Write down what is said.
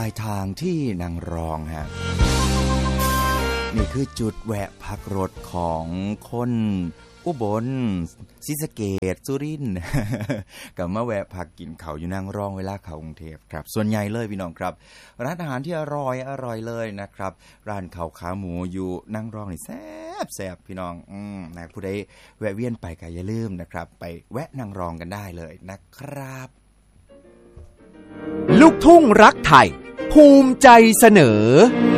ายทางที่นางรองฮะนี่คือจุดแวะพักรถของคนอุบลศรีสะเกษสุรินทร์ ก็มาแวะพักกินข้าวอยู่นางรองเวลาเข้ากรุงเทพครับส่วนใหญ่เลยพี่น้องครับร้านอาหารที่อร่อยเลยนะครับร้านข้าวขาหมูอยู่นางรองนี่แซ่บพี่น้องนะผู้ใดแวะเวียนไปก็อย่าลืมนะครับไปแวะนางรองกันได้เลยนะครับลูกทุ่งรักไทยภูมิใจเสนอ